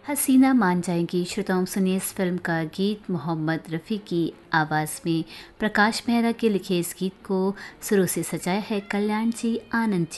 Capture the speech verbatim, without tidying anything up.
हसीना मान जाएंगी। श्रोताओं सुनिए इस फिल्म का गीत मोहम्मद रफ़ी की आवाज़ में। प्रकाश मेहरा के लिखे इस गीत को सुरों से सजाया है कल्याण जी आनंद जी